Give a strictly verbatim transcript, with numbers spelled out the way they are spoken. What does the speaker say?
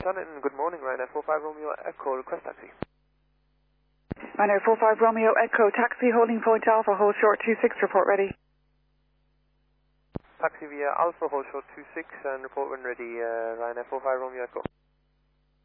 Jonathan, good morning. Ryanair four five Romeo Echo, request taxi. Ryanair four five Romeo Echo, taxi holding point Alpha, hold short two six, report ready. Taxi via Alpha, hold short two six, and report when ready, uh, Ryanair four five Romeo Echo.